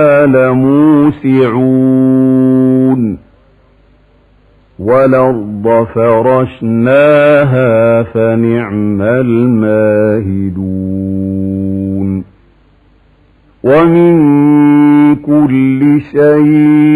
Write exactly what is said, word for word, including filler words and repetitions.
لموسعون والأرض فرشناها فنعم الماهدون ومن كل شيء